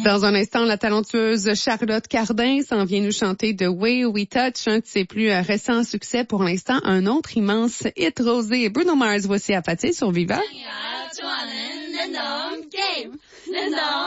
Dans un instant, la talentueuse Charlotte Cardin s'en vient nous chanter The Way We Touch, un de ses plus récents succès pour l'instant, un autre immense hit rosé. Bruno Mars, voici à Pathé sur Viva.